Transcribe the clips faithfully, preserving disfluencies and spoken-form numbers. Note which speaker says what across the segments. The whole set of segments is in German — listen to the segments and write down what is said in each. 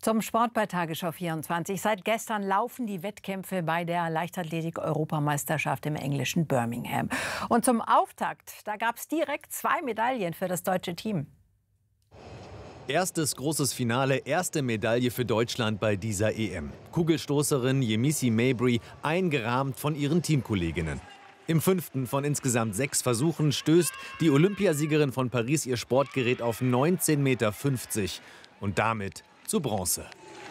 Speaker 1: Zum Sport bei Tagesschau vierundzwanzig. Seit gestern laufen die Wettkämpfe bei der Leichtathletik-Europameisterschaft im englischen Birmingham. Und zum Auftakt, da gab es direkt zwei Medaillen für das deutsche Team.
Speaker 2: Erstes großes Finale, erste Medaille für Deutschland bei dieser E M. Kugelstoßerin Yemisi Mabry eingerahmt von ihren Teamkolleginnen. Im fünften von insgesamt sechs Versuchen stößt die Olympiasiegerin von Paris ihr Sportgerät auf neunzehn Meter fünfzig und damit zu Bronze.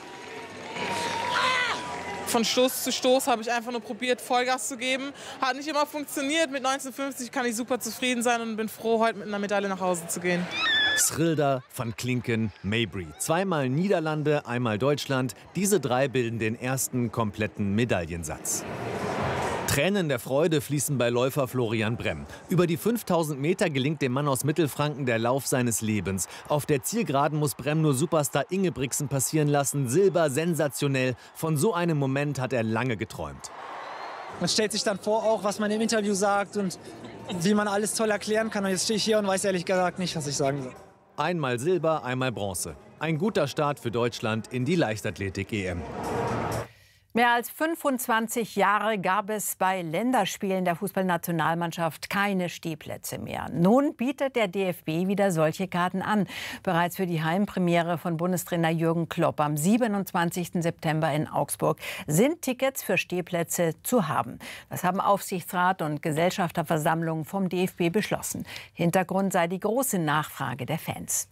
Speaker 3: Von Stoß zu Stoß habe ich einfach nur probiert, Vollgas zu geben. Hat nicht immer funktioniert. Mit neunzehn fünfzig kann ich super zufrieden sein und bin froh, heute mit einer Medaille nach Hause zu gehen.
Speaker 2: Schrilder, van Klinken, Mabry. Zweimal Niederlande, einmal Deutschland. Diese drei bilden den ersten kompletten Medaillensatz. Tränen der Freude fließen bei Läufer Florian Bremm. Über die fünftausend Meter gelingt dem Mann aus Mittelfranken der Lauf seines Lebens. Auf der Zielgeraden muss Bremm nur Superstar Ingebrigtsen passieren lassen. Silber, sensationell. Von so einem Moment hat er lange geträumt.
Speaker 4: Man stellt sich dann vor, auch was man im Interview sagt und wie man alles toll erklären kann. Und jetzt stehe ich hier und weiß ehrlich gesagt nicht, was ich sagen soll.
Speaker 2: Einmal Silber, einmal Bronze. Ein guter Start für Deutschland in die Leichtathletik-E M.
Speaker 1: Mehr als fünfundzwanzig Jahre gab es bei Länderspielen der Fußballnationalmannschaft keine Stehplätze mehr. Nun bietet der D F B wieder solche Karten an. Bereits für die Heimpremiere von Bundestrainer Jürgen Klopp am siebenundzwanzigsten September in Augsburg sind Tickets für Stehplätze zu haben. Das haben Aufsichtsrat und Gesellschafterversammlung vom D F B beschlossen. Hintergrund sei die große Nachfrage der Fans.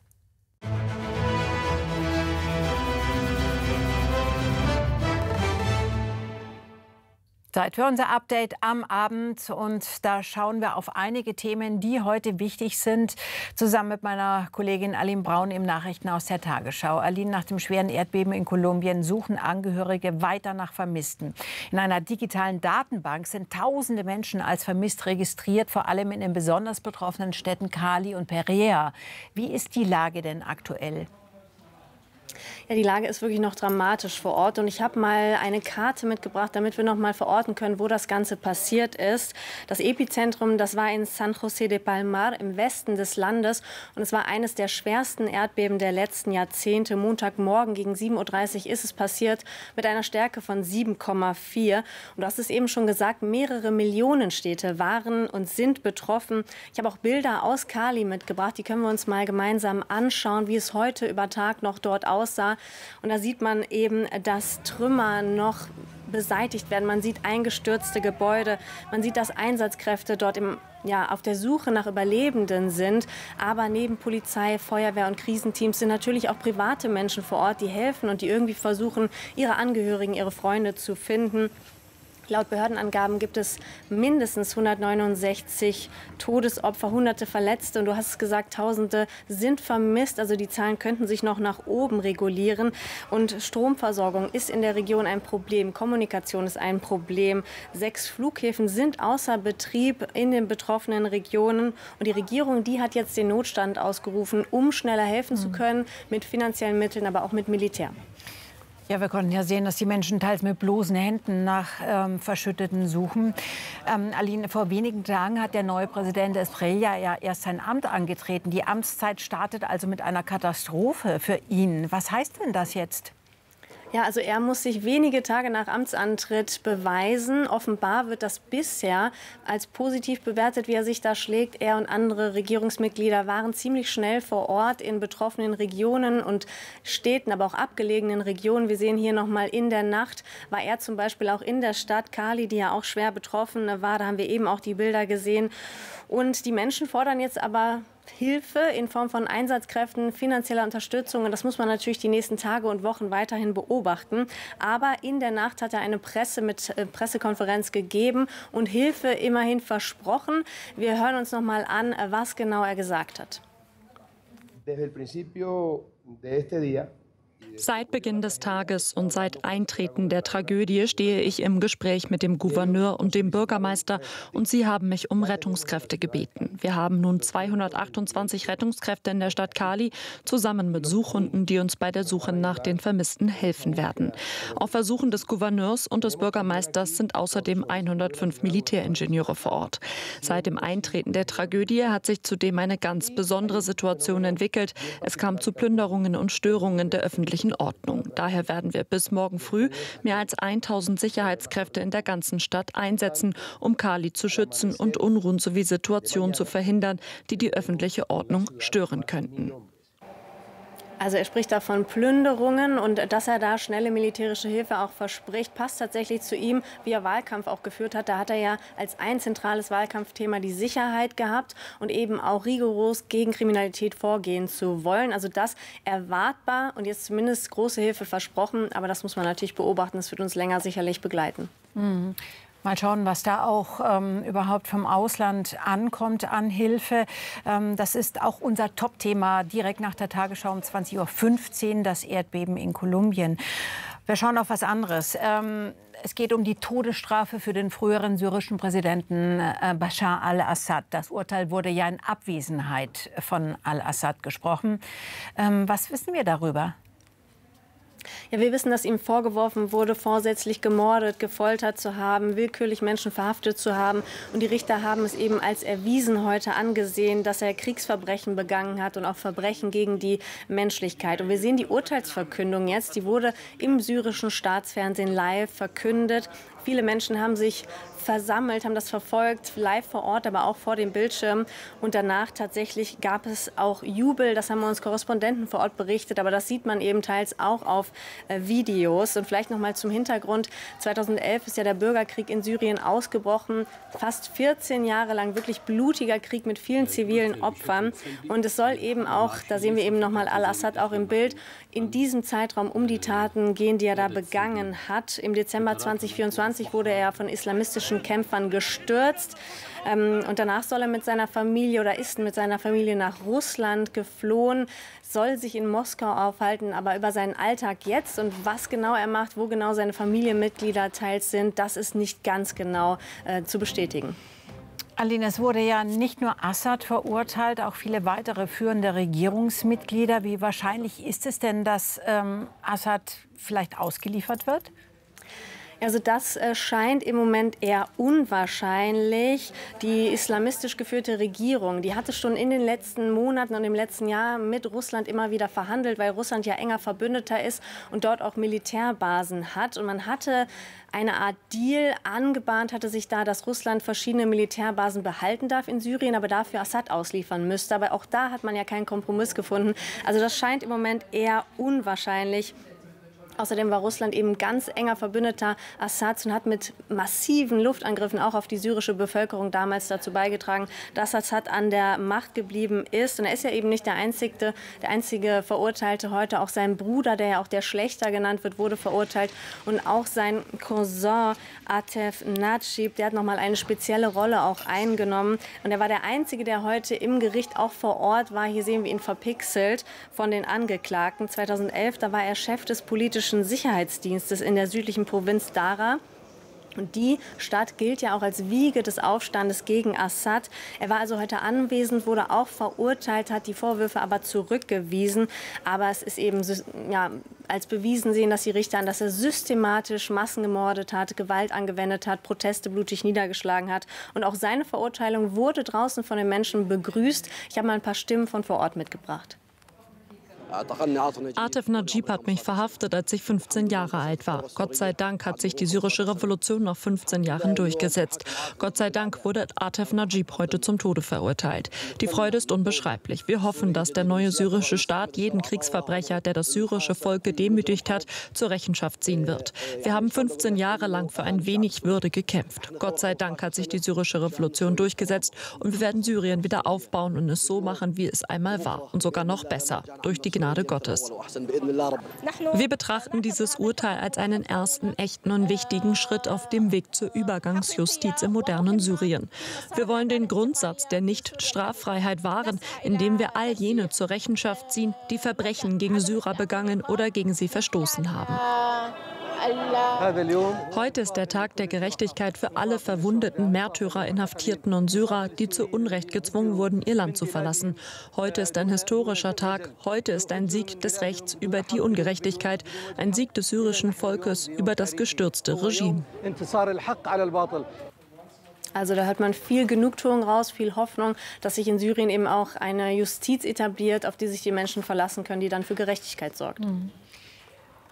Speaker 1: Zeit für unser Update am Abend und da schauen wir auf einige Themen, die heute wichtig sind, zusammen mit meiner Kollegin Aline Braun im Nachrichtenhaus der Tagesschau. Aline, nach dem schweren Erdbeben in Kolumbien suchen Angehörige weiter nach Vermissten. In einer digitalen Datenbank sind tausende Menschen als vermisst registriert, vor allem in den besonders betroffenen Städten Cali und Pereira. Wie ist die Lage denn aktuell?
Speaker 5: Ja, die Lage ist wirklich noch dramatisch vor Ort. Und ich habe mal eine Karte mitgebracht, damit wir noch mal verorten können, wo das Ganze passiert ist. Das Epizentrum, das war in San José de Palmar im Westen des Landes. Und es war eines der schwersten Erdbeben der letzten Jahrzehnte. Montagmorgen gegen sieben Uhr dreißig ist es passiert mit einer Stärke von sieben Komma vier. Und du hast es eben schon gesagt, mehrere Millionen Städte waren und sind betroffen. Ich habe auch Bilder aus Cali mitgebracht. Die können wir uns mal gemeinsam anschauen, wie es heute über Tag noch dort aussah. Und da sieht man eben, dass Trümmer noch beseitigt werden. Man sieht eingestürzte Gebäude. Man sieht, dass Einsatzkräfte dort im, ja, auf der Suche nach Überlebenden sind. Aber neben Polizei, Feuerwehr und Krisenteams sind natürlich auch private Menschen vor Ort, die helfen und die irgendwie versuchen, ihre Angehörigen, ihre Freunde zu finden. Laut Behördenangaben gibt es mindestens hundertneunundsechzig Todesopfer, hunderte Verletzte. Und du hast es gesagt, Tausende sind vermisst. Also die Zahlen könnten sich noch nach oben regulieren. Und Stromversorgung ist in der Region ein Problem. Kommunikation ist ein Problem. Sechs Flughäfen sind außer Betrieb in den betroffenen Regionen. Und die Regierung, die hat jetzt den Notstand ausgerufen, um schneller helfen zu können, mit finanziellen Mitteln, aber auch mit Militär.
Speaker 1: Ja, wir konnten ja sehen, dass die Menschen teils mit bloßen Händen nach ähm, Verschütteten suchen. Ähm, Aline, vor wenigen Tagen hat der neue Präsident Espriella ja erst sein Amt angetreten. Die Amtszeit startet also mit einer Katastrophe für ihn. Was heißt denn das jetzt?
Speaker 5: Ja, also er muss sich wenige Tage nach Amtsantritt beweisen. Offenbar wird das bisher als positiv bewertet, wie er sich da schlägt. Er und andere Regierungsmitglieder waren ziemlich schnell vor Ort in betroffenen Regionen und Städten, aber auch abgelegenen Regionen. Wir sehen hier noch mal, in der Nacht war er zum Beispiel auch in der Stadt Cali, die ja auch schwer betroffen war. Da haben wir eben auch die Bilder gesehen. Und die Menschen fordern jetzt aber Hilfe in Form von Einsatzkräften, finanzieller Unterstützung. Und das muss man natürlich die nächsten Tage und Wochen weiterhin beobachten. Aber in der Nacht hat er eine Presse mit äh, Pressekonferenz gegeben und Hilfe immerhin versprochen. Wir hören uns noch mal an, was genau er gesagt hat.
Speaker 6: Desde el principio de este día.
Speaker 7: Seit Beginn des Tages und seit Eintreten der Tragödie stehe ich im Gespräch mit dem Gouverneur und dem Bürgermeister und sie haben mich um Rettungskräfte gebeten. Wir haben nun zweihundertachtundzwanzig Rettungskräfte in der Stadt Cali, zusammen mit Suchhunden, die uns bei der Suche nach den Vermissten helfen werden. Auf Ersuchen des Gouverneurs und des Bürgermeisters sind außerdem hundertfünf Militäringenieure vor Ort. Seit dem Eintreten der Tragödie hat sich zudem eine ganz besondere Situation entwickelt. Es kam zu Plünderungen und Störungen der öffentlichen in Ordnung. Daher werden wir bis morgen früh mehr als tausend Sicherheitskräfte in der ganzen Stadt einsetzen, um Kali zu schützen und Unruhen sowie Situationen zu verhindern, die die öffentliche Ordnung stören könnten.
Speaker 5: Also er spricht da von Plünderungen und dass er da schnelle militärische Hilfe auch verspricht, passt tatsächlich zu ihm, wie er Wahlkampf auch geführt hat. Da hat er ja als ein zentrales Wahlkampfthema die Sicherheit gehabt und eben auch rigoros gegen Kriminalität vorgehen zu wollen. Also das erwartbar und jetzt zumindest große Hilfe versprochen. Aber das muss man natürlich beobachten. Das wird uns länger sicherlich begleiten.
Speaker 1: Mhm. Mal schauen, was da auch ähm, überhaupt vom Ausland ankommt an Hilfe. Ähm, das ist auch unser Top-Thema direkt nach der Tagesschau um zwanzig Uhr fünfzehn, das Erdbeben in Kolumbien. Wir schauen auf was anderes. Ähm, es geht um die Todesstrafe für den früheren syrischen Präsidenten äh, Bashar al-Assad. Das Urteil wurde ja in Abwesenheit von al-Assad gesprochen. Ähm, was wissen wir darüber?
Speaker 5: Ja, wir wissen, dass ihm vorgeworfen wurde, vorsätzlich gemordet, gefoltert zu haben, willkürlich Menschen verhaftet zu haben. Und die Richter haben es eben als erwiesen heute angesehen, dass er Kriegsverbrechen begangen hat und auch Verbrechen gegen die Menschlichkeit. Und wir sehen die Urteilsverkündung jetzt, die wurde im syrischen Staatsfernsehen live verkündet. Viele Menschen haben sich versammelt, haben das verfolgt, live vor Ort, aber auch vor dem Bildschirm. Und danach tatsächlich gab es auch Jubel. Das haben uns Korrespondenten vor Ort berichtet. Aber das sieht man eben teils auch auf äh, Videos. Und vielleicht noch mal zum Hintergrund. zweitausendelf ist ja der Bürgerkrieg in Syrien ausgebrochen. Fast vierzehn Jahre lang wirklich blutiger Krieg mit vielen zivilen Opfern. Und es soll eben auch, da sehen wir eben noch mal al-Assad auch im Bild, in diesem Zeitraum um die Taten gehen, die er da begangen hat. Im Dezember zweitausendvierundzwanzig wurde er von islamistischen Kämpfern gestürzt. Ähm, und danach soll er mit seiner Familie oder ist mit seiner Familie nach Russland geflohen, soll sich in Moskau aufhalten. Aber über seinen Alltag jetzt und was genau er macht, wo genau seine Familienmitglieder teils sind, das ist nicht ganz genau äh, zu bestätigen.
Speaker 1: Aline, es wurde ja nicht nur Assad verurteilt, auch viele weitere führende Regierungsmitglieder. Wie wahrscheinlich ist es denn, dass ähm, Assad vielleicht ausgeliefert wird?
Speaker 5: Also das äh, scheint im Moment eher unwahrscheinlich. Die islamistisch geführte Regierung, die hatte schon in den letzten Monaten und im letzten Jahr mit Russland immer wieder verhandelt, weil Russland ja enger Verbündeter ist und dort auch Militärbasen hat. Und man hatte eine Art Deal angebahnt, hatte sich da, dass Russland verschiedene Militärbasen behalten darf in Syrien, aber dafür Assad ausliefern müsste. Aber auch da hat man ja keinen Kompromiss gefunden. Also das scheint im Moment eher unwahrscheinlich. Außerdem war Russland eben ganz enger Verbündeter Assads und hat mit massiven Luftangriffen auch auf die syrische Bevölkerung damals dazu beigetragen, dass Assad an der Macht geblieben ist. Und er ist ja eben nicht der einzige, der einzige Verurteilte heute. Auch sein Bruder, der ja auch der Schlächter genannt wird, wurde verurteilt. Und auch sein Cousin Atef Najib, der hat noch mal eine spezielle Rolle auch eingenommen. Und er war der Einzige, der heute im Gericht auch vor Ort war. Hier sehen wir ihn verpixelt von den Angeklagten. zweitausendelf, da war er Chef des politischen Sicherheitsdienstes in der südlichen Provinz Dara. Und die Stadt gilt ja auch als Wiege des Aufstandes gegen Assad. Er war also heute anwesend, wurde auch verurteilt, hat die Vorwürfe aber zurückgewiesen. Aber es ist eben ja, als bewiesen sehen, dass die Richter an, dass er systematisch Massen gemordet hat, Gewalt angewendet hat, Proteste blutig niedergeschlagen hat. Und auch seine Verurteilung wurde draußen von den Menschen begrüßt. Ich habe mal ein paar Stimmen von vor Ort mitgebracht.
Speaker 7: Atef Najib hat mich verhaftet, als ich fünfzehn Jahre alt war. Gott sei Dank hat sich die syrische Revolution nach fünfzehn Jahren durchgesetzt. Gott sei Dank wurde Atef Najib heute zum Tode verurteilt. Die Freude ist unbeschreiblich. Wir hoffen, dass der neue syrische Staat jeden Kriegsverbrecher, der das syrische Volk gedemütigt hat, zur Rechenschaft ziehen wird. Wir haben fünfzehn Jahre lang für ein wenig Würde gekämpft. Gott sei Dank hat sich die syrische Revolution durchgesetzt und wir werden Syrien wieder aufbauen und es so machen, wie es einmal war. Und sogar noch besser. Durch die Gnade Gottes. Wir betrachten dieses Urteil als einen ersten echten und wichtigen Schritt auf dem Weg zur Übergangsjustiz im modernen Syrien. Wir wollen den Grundsatz der Nicht-Straffreiheit wahren, indem wir all jene zur Rechenschaft ziehen, die Verbrechen gegen Syrer begangen oder gegen sie verstoßen haben. Heute ist der Tag der Gerechtigkeit für alle verwundeten Märtyrer, Inhaftierten und Syrer, die zu Unrecht gezwungen wurden, ihr Land zu verlassen. Heute ist ein historischer Tag. Heute ist ein Sieg des Rechts über die Ungerechtigkeit, ein Sieg des syrischen Volkes über das gestürzte Regime.
Speaker 5: Also da hört man viel Genugtuung raus, viel Hoffnung, dass sich in Syrien eben auch eine Justiz etabliert, auf die sich die Menschen verlassen können, die dann für Gerechtigkeit sorgt.
Speaker 1: Mhm.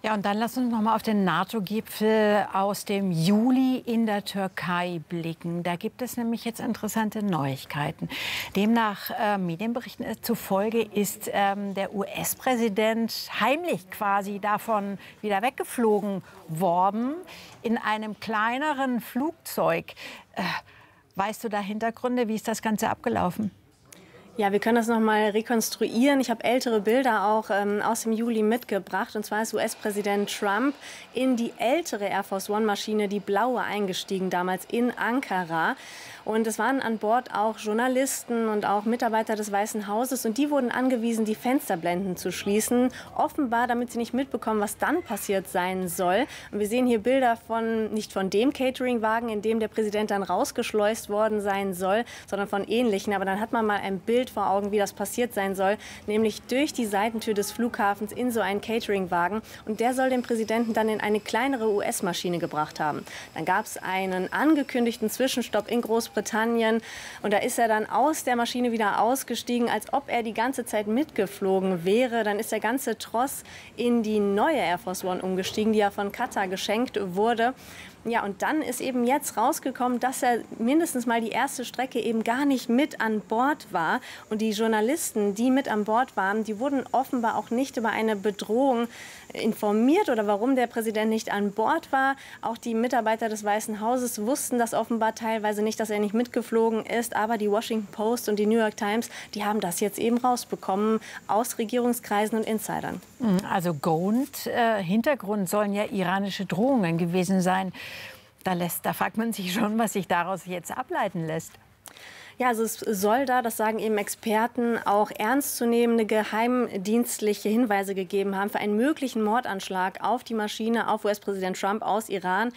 Speaker 1: Ja, und dann lass uns noch mal auf den NATO-Gipfel aus dem Juli in der Türkei blicken. Da gibt es nämlich jetzt interessante Neuigkeiten. Demnach äh, Medienberichten zufolge ist ähm, der U S-Präsident heimlich quasi davon wieder weggeflogen worden in einem kleineren Flugzeug. Äh, weißt du da Hintergründe? Wie ist das Ganze abgelaufen?
Speaker 5: Ja, wir können das noch mal rekonstruieren. Ich habe ältere Bilder auch ähm, aus dem Juli mitgebracht. Und zwar ist U S-Präsident Trump in die ältere Air Force One-Maschine, die blaue, eingestiegen, damals in Ankara. Und es waren an Bord auch Journalisten und auch Mitarbeiter des Weißen Hauses. Und die wurden angewiesen, die Fensterblenden zu schließen. Offenbar, damit sie nicht mitbekommen, was dann passiert sein soll. Und wir sehen hier Bilder von, nicht von dem Cateringwagen, in dem der Präsident dann rausgeschleust worden sein soll, sondern von ähnlichen. Aber dann hat man mal ein Bild vor Augen, wie das passiert sein soll, nämlich durch die Seitentür des Flughafens in so einen Cateringwagen. Und der soll den Präsidenten dann in eine kleinere U S-Maschine gebracht haben. Dann gab es einen angekündigten Zwischenstopp in Großbritannien und da ist er dann aus der Maschine wieder ausgestiegen, als ob er die ganze Zeit mitgeflogen wäre. Dann ist der ganze Tross in die neue Air Force One umgestiegen, die ja von Katar geschenkt wurde. Ja, und dann ist eben jetzt rausgekommen, dass er mindestens mal die erste Strecke eben gar nicht mit an Bord war. Und die Journalisten, die mit an Bord waren, die wurden offenbar auch nicht über eine Bedrohung informiert oder warum der Präsident nicht an Bord war. Auch die Mitarbeiter des Weißen Hauses wussten das offenbar teilweise nicht, dass er nicht mitgeflogen ist. Aber die Washington Post und die New York Times, die haben das jetzt eben rausbekommen aus Regierungskreisen und Insidern.
Speaker 1: Also Grund, äh, Hintergrund sollen ja iranische Drohungen gewesen sein. Da, lässt, da fragt man sich schon, was sich daraus jetzt ableiten lässt.
Speaker 5: Ja, also es soll da, das sagen eben Experten, auch ernstzunehmende geheimdienstliche Hinweise gegeben haben für einen möglichen Mordanschlag auf die Maschine, auf U S-Präsident Trump aus Iran.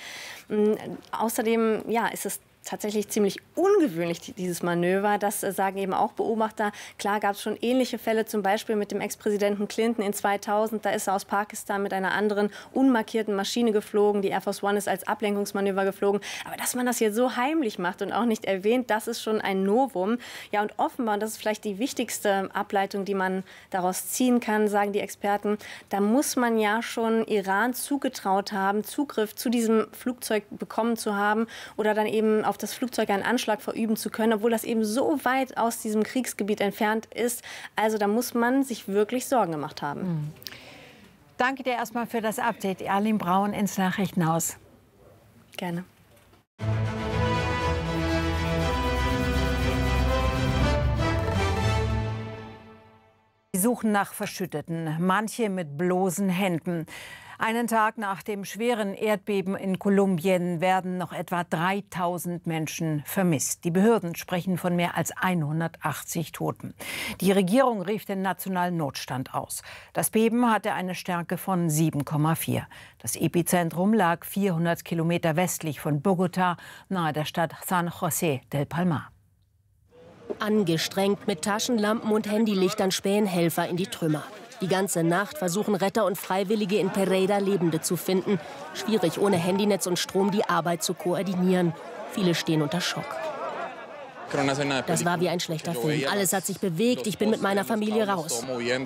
Speaker 5: Außerdem, ja, ist es tatsächlich ziemlich ungewöhnlich, dieses Manöver. Das äh, sagen eben auch Beobachter. Klar gab es schon ähnliche Fälle, zum Beispiel mit dem Ex-Präsidenten Clinton in zweitausend. Da ist er aus Pakistan mit einer anderen unmarkierten Maschine geflogen. Die Air Force One ist als Ablenkungsmanöver geflogen. Aber dass man das hier so heimlich macht und auch nicht erwähnt, das ist schon ein Novum. Ja, und offenbar, und das ist vielleicht die wichtigste Ableitung, die man daraus ziehen kann, sagen die Experten, da muss man ja schon Iran zugetraut haben, Zugriff zu diesem Flugzeug bekommen zu haben oder dann eben auf das Flugzeug einen Anschlag verüben zu können, obwohl das eben so weit aus diesem Kriegsgebiet entfernt ist. Also da muss man sich wirklich Sorgen gemacht haben. Mhm.
Speaker 1: Danke dir erstmal für das Update. Erlin Braun ins Nachrichtenhaus.
Speaker 5: Gerne.
Speaker 1: Sie suchen nach Verschütteten, manche mit bloßen Händen. Einen Tag nach dem schweren Erdbeben in Kolumbien werden noch etwa dreitausend Menschen vermisst. Die Behörden sprechen von mehr als hundertachtzig Toten. Die Regierung rief den nationalen Notstand aus. Das Beben hatte eine Stärke von sieben Komma vier. Das Epizentrum lag vierhundert Kilometer westlich von Bogotá, nahe der Stadt San José del Palmar.
Speaker 8: Angestrengt mit Taschenlampen und Handylichtern spähen Helfer in die Trümmer. Die ganze Nacht versuchen Retter und Freiwillige in Pereira Lebende zu finden. Schwierig, ohne Handynetz und Strom die Arbeit zu koordinieren. Viele stehen unter Schock. Das war wie ein schlechter Film. Alles hat sich bewegt. Ich bin mit meiner Familie raus.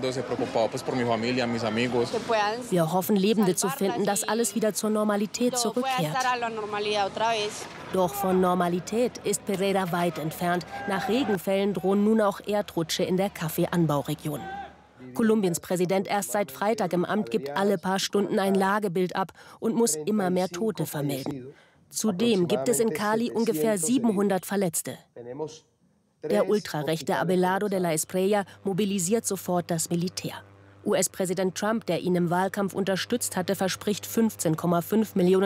Speaker 8: Wir hoffen, Lebende zu finden, dass alles wieder zur Normalität zurückkehrt. Doch von Normalität ist Pereira weit entfernt. Nach Regenfällen drohen nun auch Erdrutsche in der Kaffeeanbauregion. Kolumbiens Präsident, erst seit Freitag im Amt, gibt alle paar Stunden ein Lagebild ab und muss immer mehr Tote vermelden. Zudem gibt es in Cali ungefähr siebenhundert Verletzte. Der ultrarechte Abelardo de la Espriella mobilisiert sofort das Militär. U S-Präsident Trump, der ihn im Wahlkampf unterstützt hatte, verspricht fünfzehn Komma fünf Millionen